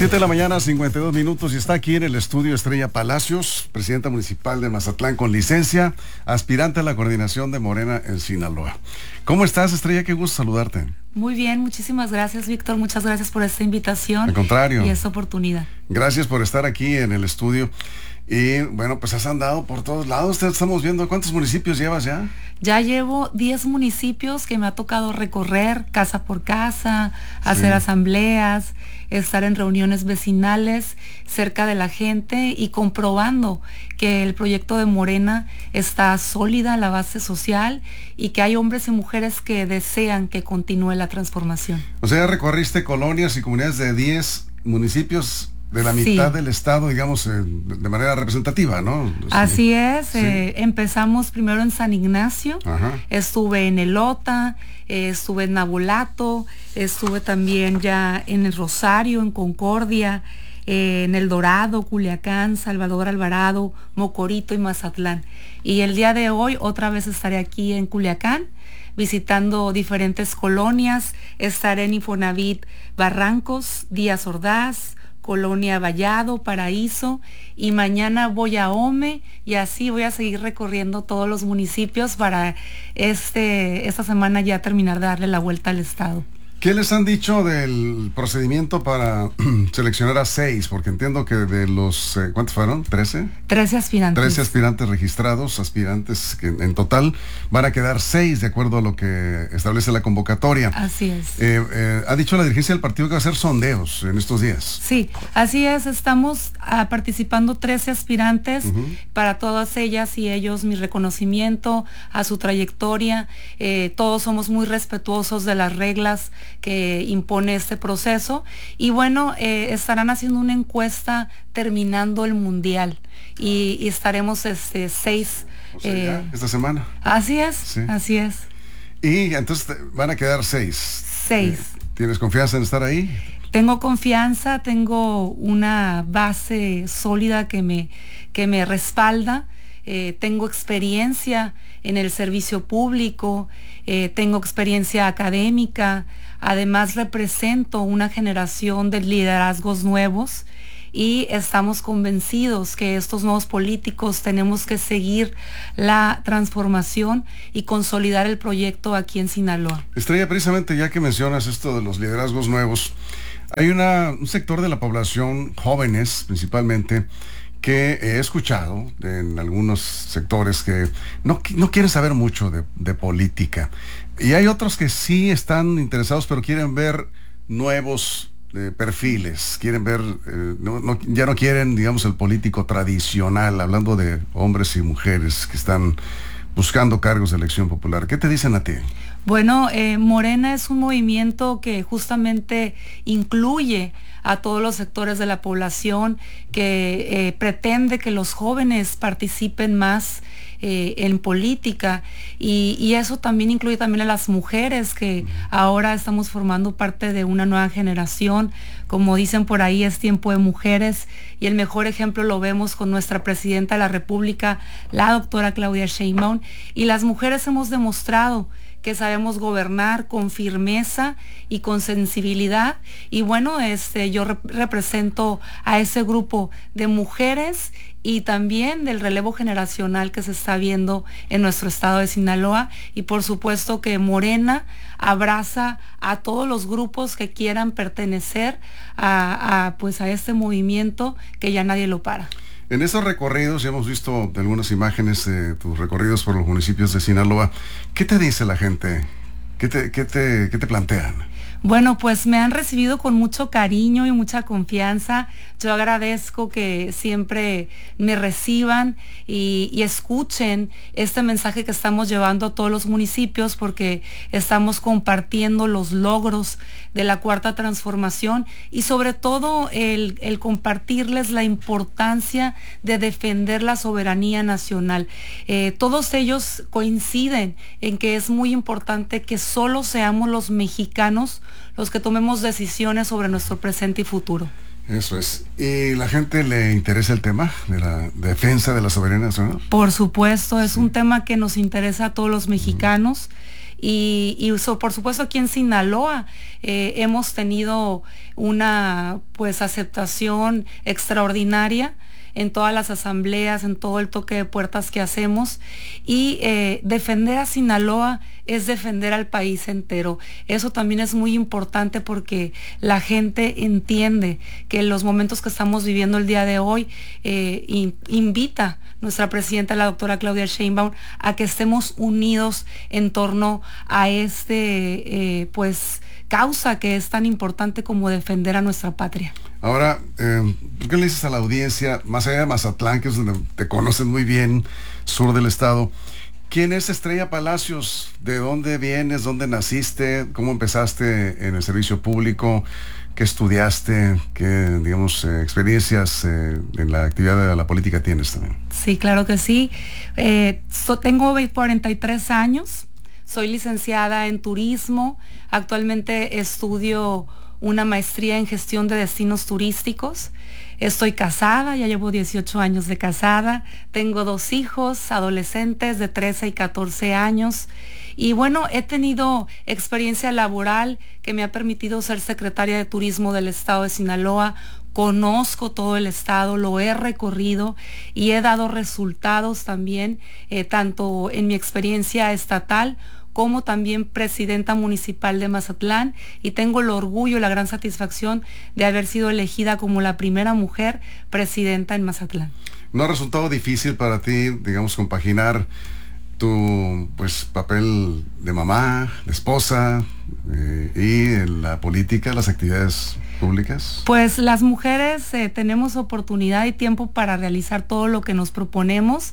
7 de la mañana, 52 minutos, y está aquí en el estudio Estrella Palacios, presidenta municipal de Mazatlán con licencia, aspirante a la coordinación de Morena en Sinaloa. ¿Cómo estás, Estrella? Qué gusto saludarte. Muy bien, muchísimas gracias, Víctor. Muchas gracias por esta invitación. Al contrario. Y esta oportunidad. Gracias por estar aquí en el estudio. Y bueno, pues has andado por todos lados. Estamos viendo cuántos municipios llevas ya. Ya llevo 10 municipios que me ha tocado recorrer casa por casa, hacer asambleas, estar en reuniones vecinales cerca de la gente y comprobando que el proyecto de Morena está sólida, la base social, y que hay hombres y mujeres que desean que continúe la transformación. O sea, recorriste colonias y comunidades de 10 municipios de la mitad del estado, digamos, de manera representativa, ¿no? Así es. Empezamos primero en San Ignacio. Ajá. Estuve en Elota, estuve en Nabolato, estuve también ya en el Rosario, en Concordia, en El Dorado, Culiacán, Salvador Alvarado, Mocorito y Mazatlán. Y el día de hoy otra vez estaré aquí en Culiacán, visitando diferentes colonias. Estaré en Infonavit Barrancos, Díaz Ordaz, Colonia Vallado, Paraíso, y mañana voy a Ome, y así voy a seguir recorriendo todos los municipios para esta semana ya terminar de darle la vuelta al estado. ¿Qué les han dicho del procedimiento para seleccionar a 6? Porque entiendo que de los, ¿cuántos fueron? ¿13? 13 aspirantes. 13 aspirantes registrados, aspirantes que en total van a quedar 6 de acuerdo a lo que establece la convocatoria. Así es. Ha dicho la dirigencia del partido que va a hacer sondeos en estos días. Sí, así es. Estamos participando 13 aspirantes. Para todas ellas y ellos mi reconocimiento a su trayectoria. Todos somos muy respetuosos de las reglas que impone este proceso, y bueno, estarán haciendo una encuesta terminando el mundial y estaremos 6 esta semana. Así es, sí. Así es. Y entonces van a quedar 6. 6. ¿Tienes confianza en estar ahí? Tengo confianza, tengo una base sólida que me respalda. Tengo experiencia en el servicio público, tengo experiencia académica, además represento una generación de liderazgos nuevos y estamos convencidos que estos nuevos políticos tenemos que seguir la transformación y consolidar el proyecto aquí en Sinaloa. Estrella, precisamente ya que mencionas esto de los liderazgos nuevos, hay un sector de la población, jóvenes principalmente, que he escuchado en algunos sectores que no quieren saber mucho de política. Y hay otros que sí están interesados, pero quieren ver nuevos perfiles, quieren ver, ya no quieren, digamos, el político tradicional, hablando de hombres y mujeres que están buscando cargos de elección popular. ¿Qué te dicen a ti? Bueno, Morena es un movimiento que justamente incluye a todos los sectores de la población, que pretende que los jóvenes participen más en política, y eso también incluye también a las mujeres, que ahora estamos formando parte de una nueva generación. Como dicen por ahí, es tiempo de mujeres, y el mejor ejemplo lo vemos con nuestra presidenta de la República, la doctora Claudia Sheinbaum, y las mujeres hemos demostrado que sabemos gobernar con firmeza y con sensibilidad. Y bueno, yo represento a ese grupo de mujeres y también del relevo generacional que se está viendo en nuestro estado de Sinaloa, y por supuesto que Morena abraza a todos los grupos que quieran pertenecer a este movimiento, que ya nadie lo para. En esos recorridos, ya hemos visto algunas imágenes de tus recorridos por los municipios de Sinaloa. ¿Qué te dice la gente? ¿Qué te plantean? Bueno, pues me han recibido con mucho cariño y mucha confianza. Yo agradezco que siempre me reciban y escuchen este mensaje que estamos llevando a todos los municipios, porque estamos compartiendo los logros de la Cuarta Transformación, y sobre todo el compartirles la importancia de defender la soberanía nacional. Todos ellos coinciden en que es muy importante que solo seamos los mexicanos los que tomemos decisiones sobre nuestro presente y futuro. Eso es. ¿Y la gente le interesa el tema de la defensa de la soberanía nacional? Por supuesto, es un tema que nos interesa a todos los mexicanos. Por supuesto aquí en Sinaloa hemos tenido una pues aceptación extraordinaria en todas las asambleas, en todo el toque de puertas que hacemos, y defender a Sinaloa es defender al país entero. Eso también es muy importante porque la gente entiende que en los momentos que estamos viviendo el día de hoy invita nuestra presidenta, la doctora Claudia Sheinbaum, a que estemos unidos en torno a pues causa que es tan importante como defender a nuestra patria. Ahora, ¿por qué le dices a la audiencia, más allá de Mazatlán, que es donde te conocen muy bien, sur del estado, quién es Estrella Palacios? ¿De dónde vienes? ¿Dónde naciste? ¿Cómo empezaste en el servicio público? ¿Qué estudiaste? ¿Qué, digamos, experiencias en la actividad de la política tienes también? Sí, claro que sí. Tengo 43 años. Soy licenciada en turismo. Actualmente estudio una maestría en gestión de destinos turísticos. Estoy casada, ya llevo 18 años de casada. Tengo 2 hijos adolescentes de 13 y 14 años. Y bueno, he tenido experiencia laboral que me ha permitido ser secretaria de Turismo del estado de Sinaloa. Conozco todo el estado, lo he recorrido y he dado resultados también, tanto en mi experiencia estatal como también presidenta municipal de Mazatlán, y tengo el orgullo y la gran satisfacción de haber sido elegida como la primera mujer presidenta en Mazatlán. ¿No ha resultado difícil para ti, digamos, compaginar tu pues papel de mamá, de esposa y en la política, las actividades públicas? Pues las mujeres tenemos oportunidad y tiempo para realizar todo lo que nos proponemos.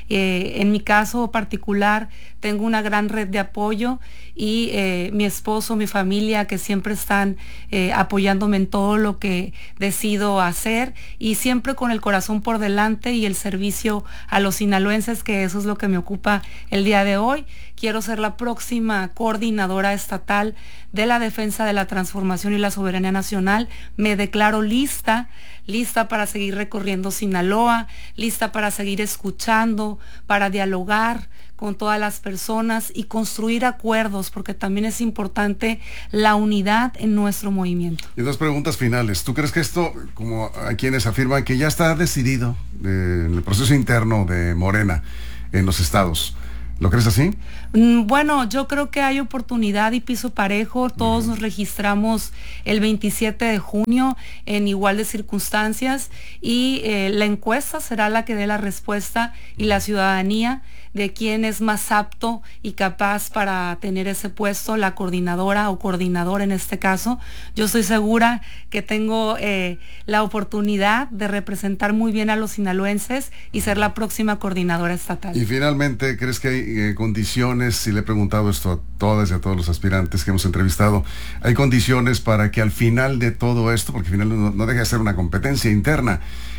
En mi caso particular tengo una gran red de apoyo y mi esposo, mi familia, que siempre están apoyándome en todo lo que decido hacer, y siempre con el corazón por delante y el servicio a los sinaloenses, que eso es lo que me ocupa el día de hoy. Quiero ser la próxima coordinadora estatal de la defensa de la transformación y la soberanía nacional. Me declaro lista para seguir recorriendo Sinaloa, lista para seguir escuchando, para dialogar con todas las personas y construir acuerdos, porque también es importante la unidad en nuestro movimiento. Y 2 preguntas finales. ¿Tú crees que esto, como hay quienes afirman que ya está decidido en el proceso interno de Morena en los estados, ¿lo crees así? Bueno, yo creo que hay oportunidad y piso parejo. Todos nos registramos el 27 de junio en igual de circunstancias, y la encuesta será la que dé la respuesta, y la ciudadanía de quién es más apto y capaz para tener ese puesto, la coordinadora o coordinador en este caso. Yo estoy segura que tengo la oportunidad de representar muy bien a los sinaloenses y ser la próxima coordinadora estatal. Y finalmente, ¿crees que hay condiciones, y le he preguntado esto a todas y a todos los aspirantes que hemos entrevistado, hay condiciones para que al final de todo esto, porque al final no deja de ser una competencia interna,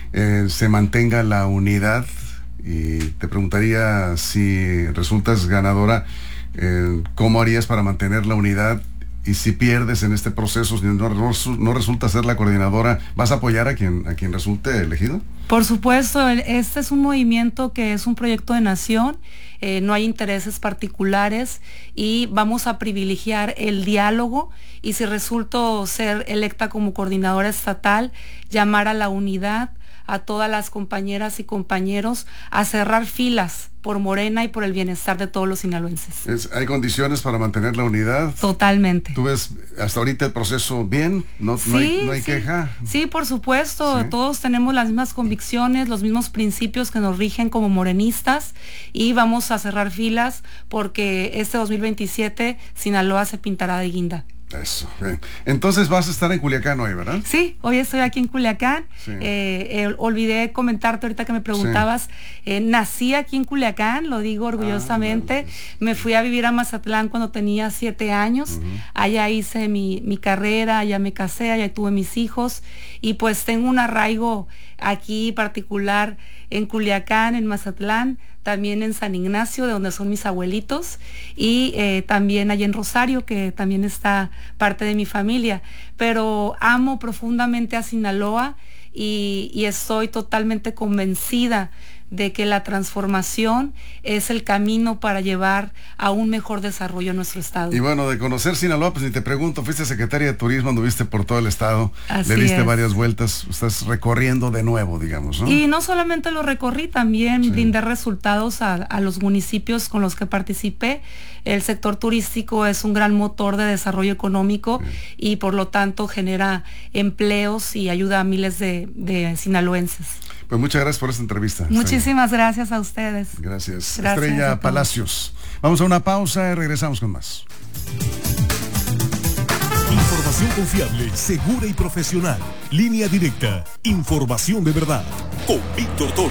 se mantenga la unidad? Y te preguntaría, si resultas ganadora, ¿cómo harías para mantener la unidad? Y si pierdes en este proceso, si no resulta ser la coordinadora, ¿vas a apoyar a quien resulte elegido? Por supuesto, este es un movimiento que es un proyecto de nación, no hay intereses particulares, y vamos a privilegiar el diálogo, y si resulto ser electa como coordinadora estatal, llamar a la unidad a todas las compañeras y compañeros a cerrar filas por Morena y por el bienestar de todos los sinaloenses. ¿Hay condiciones para mantener la unidad? Totalmente. ¿Tú ves hasta ahorita el proceso bien? ¿No hay queja? Sí, por supuesto. ¿Sí? Todos tenemos las mismas convicciones, los mismos principios que nos rigen como morenistas, y vamos a cerrar filas porque este 2027 Sinaloa se pintará de guinda. Eso, bien. Entonces vas a estar en Culiacán hoy, ¿verdad? Sí, hoy estoy aquí en Culiacán. Sí. Olvidé comentarte ahorita que me preguntabas. Sí. Nací aquí en Culiacán, lo digo orgullosamente. Me fui a vivir a Mazatlán cuando tenía 7 años. Allá hice mi carrera, allá me casé, allá tuve mis hijos. Y pues tengo un arraigo aquí particular en Culiacán, en Mazatlán, también en San Ignacio, de donde son mis abuelitos, y también allá en Rosario, que también está parte de mi familia. Pero amo profundamente a Sinaloa y estoy totalmente convencida de que la transformación es el camino para llevar a un mejor desarrollo en nuestro estado. Y bueno, de conocer Sinaloa, pues ni te pregunto, fuiste secretaria de Turismo, anduviste por todo el estado, le diste varias vueltas, estás recorriendo de nuevo, digamos, ¿no? Y no solamente lo recorrí, también brindé resultados a los municipios con los que participé. El sector turístico es un gran motor de desarrollo económico y por lo tanto genera empleos y ayuda a miles de sinaloenses. Pues muchas gracias por esta entrevista. Muchísimas gracias a ustedes. Gracias. Estrella Palacios. Vamos a una pausa y regresamos con más. Información confiable, segura y profesional. Línea Directa. Información de verdad. Con Víctor Toro.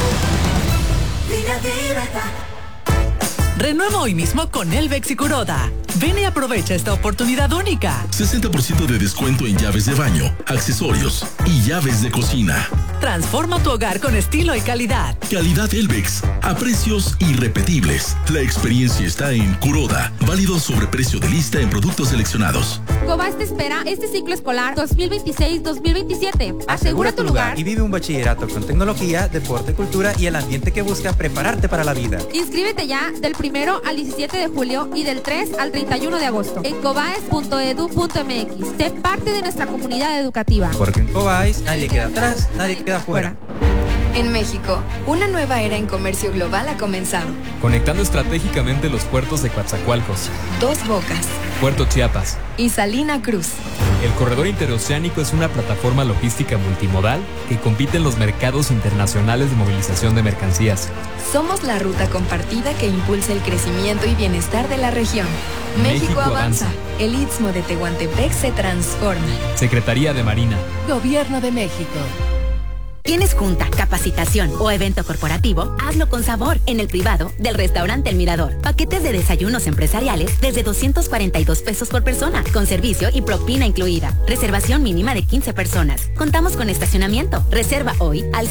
Línea Directa. Renueva hoy mismo con Elvex y Kuroda. Ven y aprovecha esta oportunidad única. 60% de descuento en llaves de baño, accesorios y llaves de cocina. Transforma tu hogar con estilo y calidad. Calidad Elvex, a precios irrepetibles. La experiencia está en Kuroda, válido sobre precio de lista en productos seleccionados. Cobas te espera este ciclo escolar 2026-2027. Asegura tu lugar y vive un bachillerato con tecnología, deporte, cultura y el ambiente que busca prepararte para la vida. Inscríbete ya del 1 al 17 de julio y del 3 al 31 de agosto en cobaes.edu.mx. Sé parte de nuestra comunidad educativa. Porque en Cobais nadie queda atrás, nadie queda fuera. En México, una nueva era en comercio global ha comenzado. Conectando estratégicamente los puertos de Coatzacoalcos, Dos Bocas, Puerto Chiapas y Salina Cruz. El corredor interoceánico es una plataforma logística multimodal que compite en los mercados internacionales de movilización de mercancías. Somos la ruta compartida que impulsa el crecimiento y bienestar de la región. México avanza. El Istmo de Tehuantepec se transforma. Secretaría de Marina. Gobierno de México. ¿Tienes junta, capacitación o evento corporativo? Hazlo con sabor en el privado del restaurante El Mirador. Paquetes de desayunos empresariales desde 242 pesos por persona, con servicio y propina incluida. Reservación mínima de 15 personas. Contamos con estacionamiento. Reserva hoy al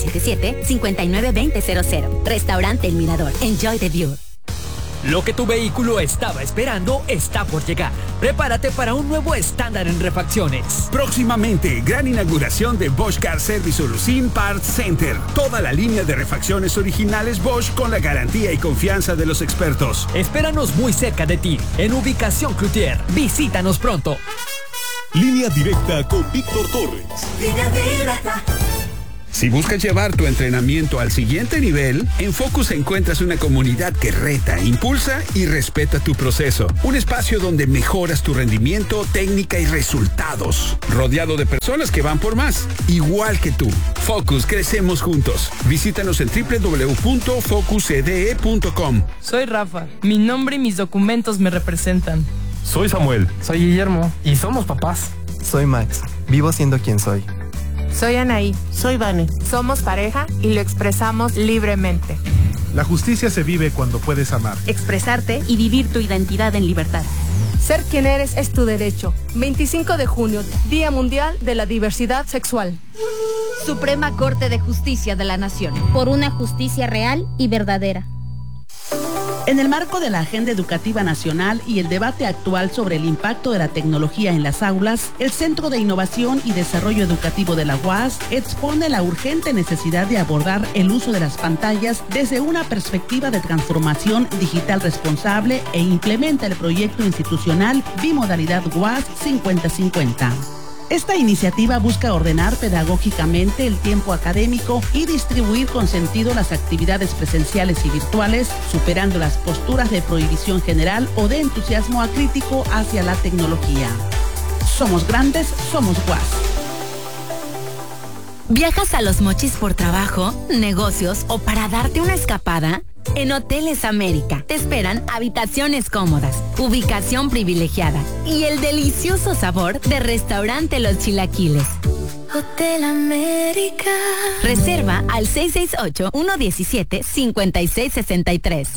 6677-592000. Restaurante El Mirador. Enjoy the view. Lo que tu vehículo estaba esperando está por llegar. Prepárate para un nuevo estándar en refacciones. Próximamente, gran inauguración de Bosch Car Service Solusin Parts Center. Toda la línea de refacciones originales Bosch con la garantía y confianza de los expertos. Espéranos muy cerca de ti, en ubicación Cloutier. Visítanos pronto. Línea Directa con Víctor Torres. Línea Directa. Si buscas llevar tu entrenamiento al siguiente nivel, en Focus encuentras una comunidad que reta, impulsa y respeta tu proceso. Un espacio donde mejoras tu rendimiento, técnica y resultados. Rodeado de personas que van por más, igual que tú. Focus, crecemos juntos. Visítanos en www.focuscde.com. Soy Rafa. Mi nombre y mis documentos me representan. Soy Samuel. Soy Guillermo. Y somos papás. Soy Max. Vivo siendo quien soy. Soy Anaí. Soy Vane. Somos pareja y lo expresamos libremente. La justicia se vive cuando puedes amar, expresarte y vivir tu identidad en libertad. Ser quien eres es tu derecho. 25 de junio, Día Mundial de la Diversidad Sexual. Suprema Corte de Justicia de la Nación. Por una justicia real y verdadera. En el marco de la Agenda Educativa Nacional y el debate actual sobre el impacto de la tecnología en las aulas, el Centro de Innovación y Desarrollo Educativo de la UAS expone la urgente necesidad de abordar el uso de las pantallas desde una perspectiva de transformación digital responsable e implementa el proyecto institucional Bimodalidad UAS 50-50. Esta iniciativa busca ordenar pedagógicamente el tiempo académico y distribuir con sentido las actividades presenciales y virtuales, superando las posturas de prohibición general o de entusiasmo acrítico hacia la tecnología. Somos grandes, somos UAS. ¿Viajas a Los Mochis por trabajo, negocios o para darte una escapada? En Hoteles América te esperan habitaciones cómodas, ubicación privilegiada y el delicioso sabor de restaurante Los Chilaquiles. Hotel América. Reserva al 668-117-5663.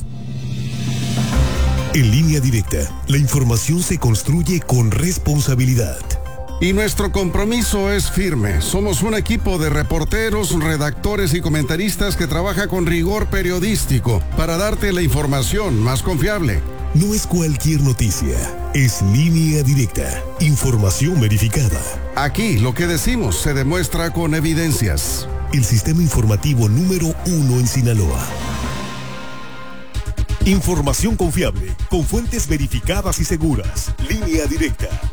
En Línea Directa, la información se construye con responsabilidad. Y nuestro compromiso es firme. Somos un equipo de reporteros, redactores y comentaristas que trabaja con rigor periodístico para darte la información más confiable. No es cualquier noticia, es Línea Directa, información verificada. Aquí lo que decimos se demuestra con evidencias. el sistema informativo número 1 en Sinaloa. Información confiable, con fuentes verificadas y seguras. Línea Directa.